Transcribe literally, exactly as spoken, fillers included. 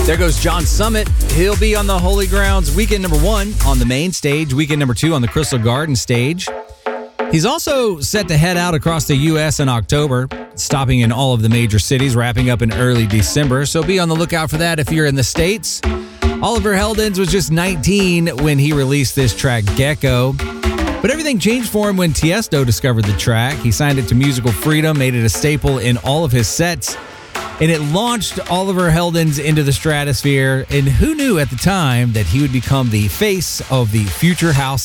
There goes John Summit. He'll be on the Holy Grounds weekend number one on the main stage, weekend number two on the Crystal Garden stage. He's also set to head out across the U S in October, stopping in all of the major cities, wrapping up in early December. So be on the lookout for that if you're in the States. Oliver Heldens was just nineteen when he released this track, Gecko. But everything changed for him when Tiesto discovered the track. He signed it to Musical Freedom, made it a staple in all of his sets, and it launched Oliver Heldens into the stratosphere. And who knew at the time that he would become the face of the future house